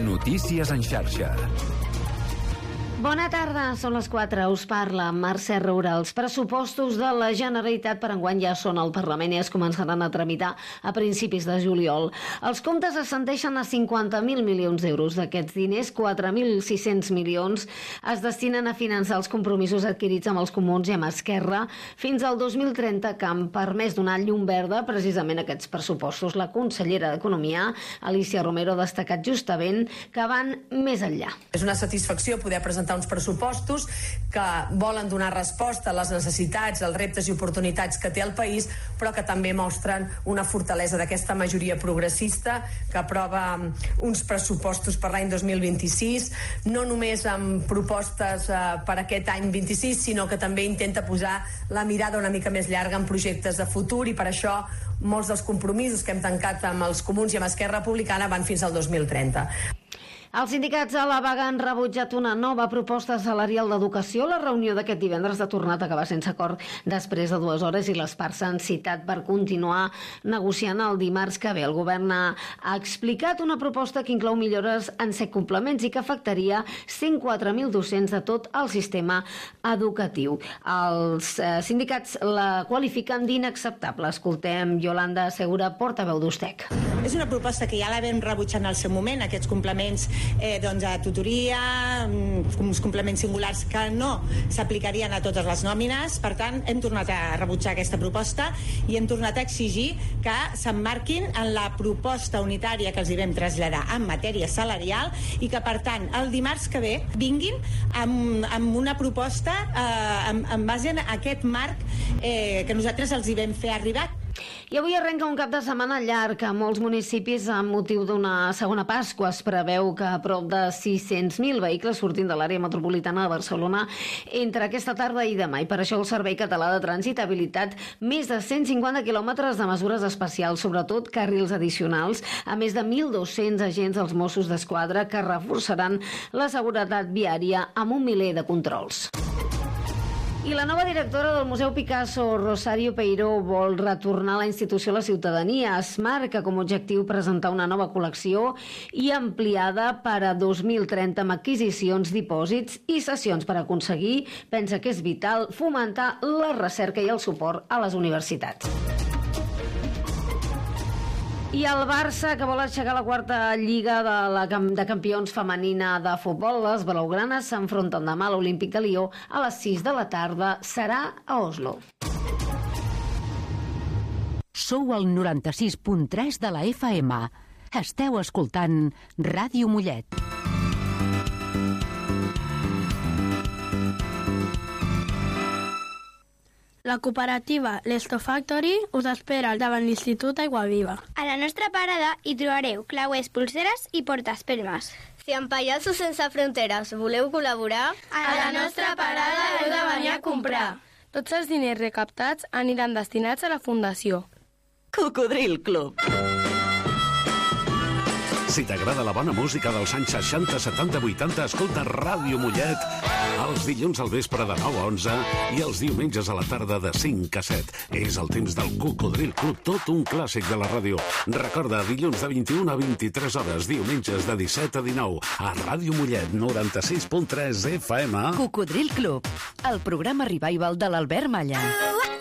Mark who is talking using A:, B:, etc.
A: Notícies en xarxa.
B: Bona tarda, són les 4. Us parla Mercè Roura. Els pressupostos de la Generalitat per enguany ja són al Parlament i es començaran a tramitar a principis de juliol. Els comptes ascendeixen a 50.000 milions d'euros. D'aquests diners, 4.600 milions es destinen a finançar els compromisos adquirits amb els comuns i amb Esquerra fins al 2030, que han permès donar llum verda precisament a aquests pressupostos. La consellera d'Economia, Alícia Romero, ha destacat justament que van més enllà.
C: És una satisfacció poder presentar uns pressupostos que volen donar resposta a les necessitats, als reptes i oportunitats que té el país, però que també mostren una fortalesa d'aquesta majoria progressista que aprova uns pressupostos per l'any 2026, no només amb propostes per aquest any 26, sinó que també intenta posar la mirada una mica més llarga en projectes de futur, i per això molts dels compromisos que hem tancat amb els comuns i amb Esquerra Republicana van fins al 2030.
B: Els sindicats a la vaga han rebutjat una nova proposta salarial d'educació. La reunió d'aquest divendres ha tornat a acabar sense acord després de 2 hores i les parts s'han citat per continuar negociant el dimarts que ve. El govern ha explicat una proposta que inclou millores en 7 complements i que afectaria 104.000 docents de tot el sistema educatiu. Els sindicats la qualifiquen d'inacceptable. Escoltem Yolanda Segura, portaveu d'Ustec.
D: És una proposta que ja la vam rebutjar en el seu moment, aquests complements a tutoria, uns complements singulars que no s'aplicarien a totes les nòmines. Per tant, hem tornat a rebutjar aquesta proposta i hem tornat a exigir que s'emmarquin en la proposta unitària que els hi vam traslladar en matèria salarial i que, per tant, el dimarts que ve vinguin amb una proposta en base a aquest marc que nosaltres els hi vam fer arribar.
B: I avui arrenca un cap de setmana llarg a molts municipis amb motiu d'una segona Pasqua. Es preveu que a prop de 600.000 vehicles surtin de l'àrea metropolitana de Barcelona entre aquesta tarda i demà. I per això el Servei Català de Trànsit ha habilitat més de 150 quilòmetres de mesures especials, sobretot carrils addicionals, a més de 1.200 agents dels Mossos d'Esquadra que reforçaran la seguretat viària amb 1 miler de controls. I la nova directora del Museu Picasso, Rosario Peiró, vol retornar a la institució a la ciutadania. Es marca com a objectiu presentar una nova col·lecció i ampliada per a 2030 amb adquisicions, dipòsits i sessions per aconseguir, pensa que és vital, fomentar la recerca i el suport a les universitats. I el Barça, que vol aixecar la 4a Lliga de Campions femenina de futbol, les blaugranes s'enfronten demà a l'Olímpic de Lió a les 6 de la tarda. Serà a Oslo.
E: Sou al 96.3 de la FM. Esteu escoltant Ràdio Mollet.
F: La cooperativa l'Esto Factory us espera davant l'Institut Aiguaviva.
G: A la nostra parada hi trobareu clauers, pulseres i portaespelmes.
H: Si en Pallassos Sense Fronteres voleu col·laborar,
F: a la nostra parada heu de venir a comprar. Tots els diners recaptats aniran destinats a la Fundació
E: Cocodril Club.
I: Si t'agrada la bona música dels anys 60, 70, 80, escolta Ràdio Mollet els dilluns al vespre de 9 a 11 i els diumenges a la tarda de 5 a 7. És el temps del Cocodril Club, tot un clàssic de la ràdio. Recorda, dilluns de 21 a 23 hores, diumenges de 17 a 19, a Ràdio Mollet, 96.3 FM.
E: Cocodril Club, el programa revival de l'Albert Malla.